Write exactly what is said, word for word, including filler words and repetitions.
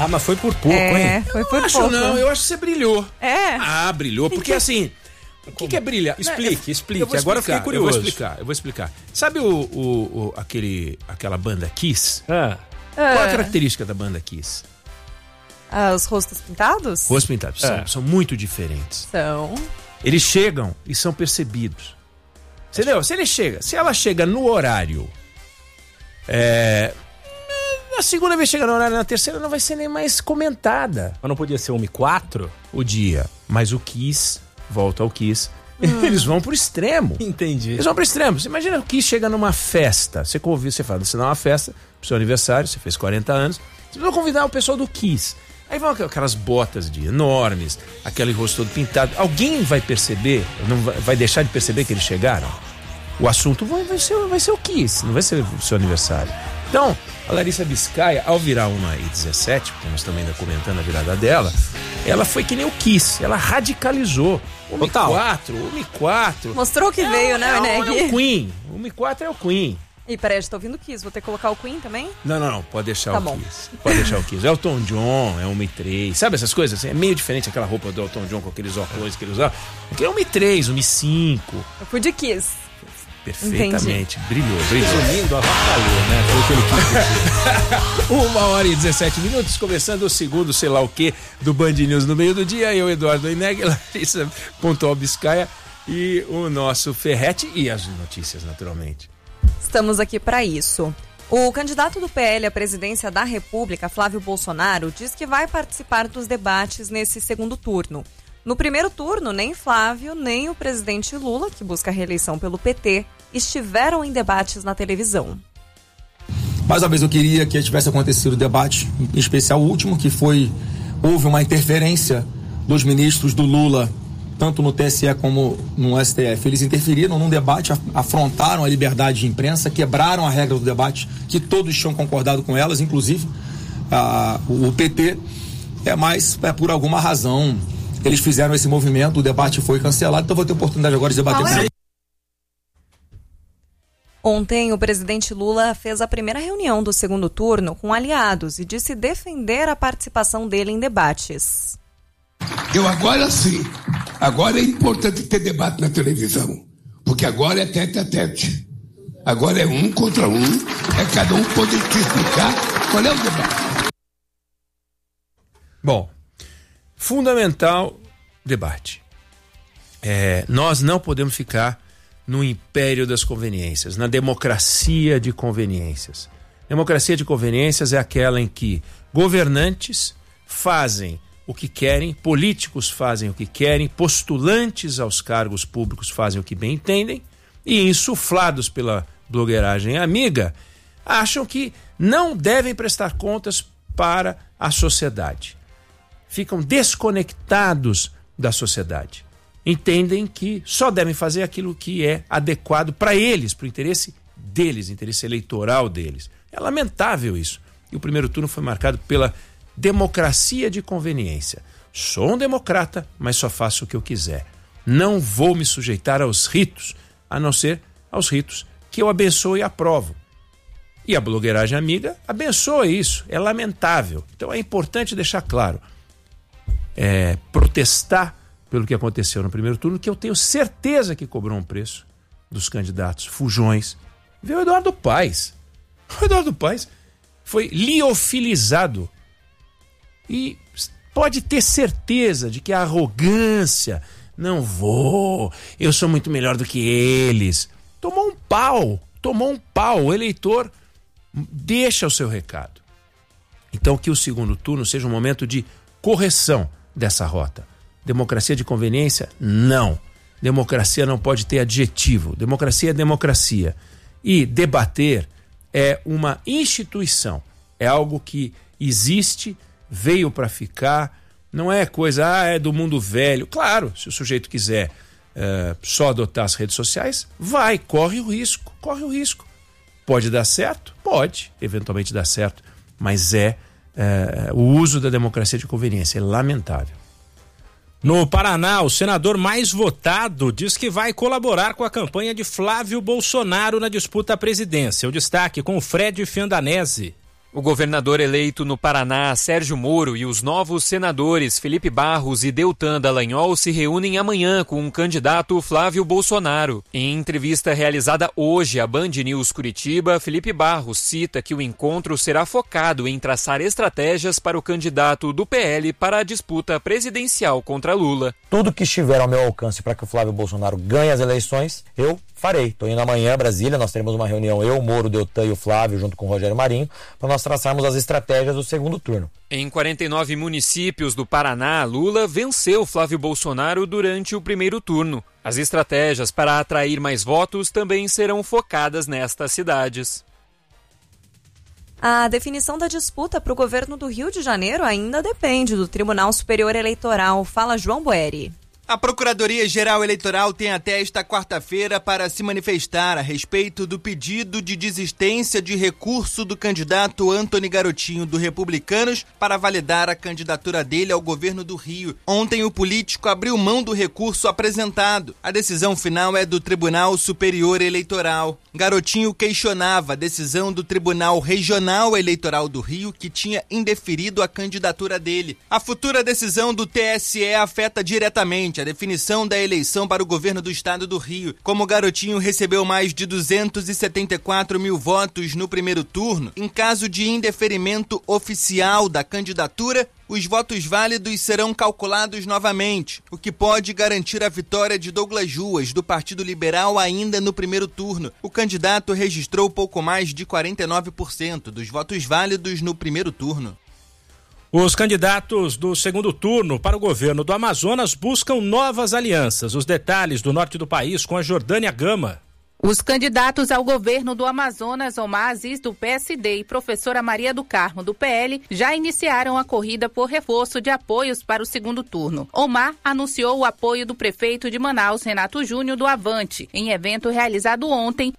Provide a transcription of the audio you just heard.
Ah, mas foi por pouco, é, hein? Foi por não acho pouco. não, eu acho que você brilhou. É. Ah, brilhou, porque assim... O que, que é brilhar? Explique, explique. Eu vou Agora eu fiquei explicar, curioso. Eu vou explicar, eu vou explicar. Sabe o, o, o, aquele, aquela banda Kiss? Ah. Qual é a característica da banda Kiss? Ah, os rostos pintados? Rostos pintados. São, É. são muito diferentes. São. Eles chegam e são percebidos. Entendeu? Se ele chega, se ela chega no horário, é, na segunda vez chega no horário, na terceira não vai ser nem mais comentada Mas não podia ser uma e quatro? o dia. Mas o Kiss, volta ao Kiss, eles vão pro extremo. Entendi. Eles vão pro extremo. Você imagina o Kiss chega numa festa, você convida, você fala, você dá uma festa pro seu aniversário, você fez quarenta anos, você vai convidar o pessoal do Kiss. Aí vão aquelas botas de enormes, aquele rosto todo pintado. Alguém vai perceber, não vai, vai deixar de perceber que eles chegaram? O assunto vai, vai, ser, vai ser o Kiss, não vai ser o seu aniversário. Então, a Larissa Biscaia, ao virar uma e dezessete, porque nós estamos ainda comentando a virada dela, ela foi que nem o Kiss, ela radicalizou. O Mi quatro, o Mi quatro. Mostrou que é, veio, né, é, Neg? é o Queen. O Mi quatro é o Queen. E peraí, eu tô ouvindo o Kiss. Vou ter que colocar o Queen também? Não, não, não. Pode deixar Tá o bom. Kiss. Pode deixar o Kiss. É o Elton John, é o Mi três. Sabe essas coisas? Assim, é meio diferente aquela roupa do Elton John com aqueles óculos que ele usava. Aqui é o Mi três, o Mi cinco. Eu fui de Kiss. Perfeitamente. Brilhou, brilhou. Resumindo, avacalhou, né? Foi o que ele quis dizer. Uma hora e dezessete minutos, começando o segundo, sei lá o que, do Band News no meio do dia. Eu, Eduardo Ineg, Larissa Pontual Biscaia e o nosso Ferretti e as notícias, naturalmente. Estamos aqui para isso. O candidato do P L à presidência da República, Flávio Bolsonaro, diz que vai participar dos debates nesse segundo turno. No primeiro turno, nem Flávio, nem o presidente Lula, que busca a reeleição pelo P T, estiveram em debates na televisão. Mais uma vez eu queria que tivesse acontecido o debate, em especial o último, que foi, houve uma interferência dos ministros do Lula, tanto no T S E como no S T F. Eles interferiram num debate, afrontaram a liberdade de imprensa, quebraram a regra do debate, que todos tinham concordado com elas, inclusive a, o P T, é, mas é por alguma razão eles fizeram esse movimento, o debate foi cancelado, então vou ter oportunidade agora de debater com eles. Ontem, o presidente Lula fez a primeira reunião do segundo turno com aliados e disse defender a participação dele em debates. Eu agora sim, agora é importante ter debate na televisão, porque agora é tete a tete. Agora é um contra um, é cada um poder te explicar qual é o debate. Bom, fundamental debate. É, nós não podemos ficar no império das conveniências, na democracia de conveniências. Democracia de conveniências é aquela em que governantes fazem o que querem, políticos fazem o que querem, postulantes aos cargos públicos fazem o que bem entendem e, insuflados pela blogueiragem amiga, acham que não devem prestar contas para a sociedade. Ficam desconectados da sociedade. Entendem que só devem fazer aquilo que é adequado para eles, para o interesse deles, interesse eleitoral deles. É lamentável isso. E o primeiro turno foi marcado pela democracia de conveniência. Sou um democrata, mas só faço o que eu quiser. Não vou me sujeitar aos ritos, a não ser aos ritos que eu abençoo e aprovo. E a blogueiragem amiga abençoa isso. É lamentável. Então é importante deixar claro. É, protestar pelo que aconteceu no primeiro turno, que eu tenho certeza que cobrou um preço dos candidatos fujões. Veio o Eduardo Paes. O Eduardo Paes foi liofilizado. E pode ter certeza de que a arrogância, não vou, eu sou muito melhor do que eles. Tomou um pau, tomou um pau. O eleitor deixa o seu recado. Então que o segundo turno seja um momento de correção dessa rota. Democracia de conveniência? Não. Democracia não pode ter adjetivo. Democracia é democracia. E debater é uma instituição. É algo que existe, veio para ficar. Não é coisa, ah, é do mundo velho. Claro, se o sujeito quiser uh, só adotar as redes sociais, vai, corre o risco, corre o risco. Pode dar certo? Pode, eventualmente dar certo. Mas é uh, o uso da democracia de conveniência. É lamentável. No Paraná, o senador mais votado diz que vai colaborar com a campanha de Flávio Bolsonaro na disputa à presidência. O destaque com o Fred Fiandanese. O governador eleito no Paraná, Sérgio Moro, e os novos senadores Felipe Barros e Deltan Dallagnol se reúnem amanhã com o candidato Flávio Bolsonaro. Em entrevista realizada hoje à Band News Curitiba, Felipe Barros cita que o encontro será focado em traçar estratégias para o candidato do P L para a disputa presidencial contra Lula. Tudo que estiver ao meu alcance para que o Flávio Bolsonaro ganhe as eleições, eu farei. Estou indo amanhã a Brasília, nós teremos uma reunião, eu, o Moro, o Deltan e o Flávio, junto com o Rogério Marinho, para nós traçarmos as estratégias do segundo turno. Em quarenta e nove municípios do Paraná, Lula venceu Flávio Bolsonaro durante o primeiro turno. As estratégias para atrair mais votos também serão focadas nestas cidades. A definição da disputa para o governo do Rio de Janeiro ainda depende do Tribunal Superior Eleitoral. Fala João Boeri. A Procuradoria-Geral Eleitoral tem até esta quarta-feira para se manifestar a respeito do pedido de desistência de recurso do candidato Antony Garotinho do Republicanos para validar a candidatura dele ao governo do Rio. Ontem o político abriu mão do recurso apresentado. A decisão final é do Tribunal Superior Eleitoral. Garotinho questionava a decisão do Tribunal Regional Eleitoral do Rio, que tinha indeferido a candidatura dele. A futura decisão do T S E afeta diretamente a definição da eleição para o governo do estado do Rio. Como o Garotinho recebeu mais de duzentos e setenta e quatro mil votos no primeiro turno, em caso de indeferimento oficial da candidatura, os votos válidos serão calculados novamente, o que pode garantir a vitória de Douglas Ruas, do Partido Liberal, ainda no primeiro turno. O candidato registrou pouco mais de quarenta e nove por cento dos votos válidos no primeiro turno. Os candidatos do segundo turno para o governo do Amazonas buscam novas alianças. Os detalhes do norte do país com a Jordânia Gama. Os candidatos ao governo do Amazonas, Omar Aziz, do P S D, e professora Maria do Carmo, do P L, já iniciaram a corrida por reforço de apoios para o segundo turno. Omar anunciou o apoio do prefeito de Manaus, Renato Júnior, do Avante, em evento realizado ontem